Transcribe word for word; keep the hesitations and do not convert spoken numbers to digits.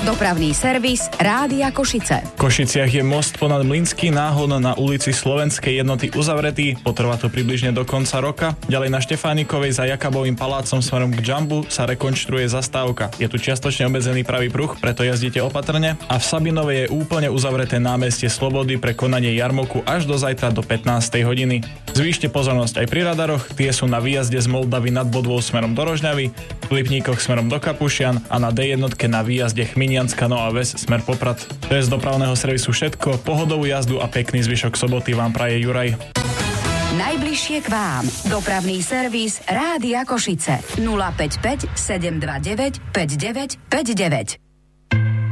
Dopravný servis Rádia Košice. V Košiciach je most ponad Mlynský náhon na ulici Slovenskej jednoty uzavretý. Potrvá to približne do konca roka. Ďalej na Štefánikovej za Jakabovým palácom smerom k Džambu sa rekonštruuje zastávka. Je tu čiastočne obmedzený pravý pruh, preto jazdíte opatrne. A v Sabinovej je úplne uzavreté námestie Slobody pre konanie jarmoku až do zajtra do pätnástej hodiny. Zvýšte pozornosť aj pri radaroch, tie sú na výjazde z Moldavy nad Bodvou smerom do Rožňavy, v Lipníkoch smerom do Kapušian a na dé jedna na výjazde Chminianska Nová Ves smer Poprad. To je z dopravného servisu všetko, pohodovú jazdu a pekný zvyšok soboty vám praje Juraj. Najbližšie k vám. Dopravný servis Rádia Košice. nula päť päť sedem dva deväť päť deväť päť deväť.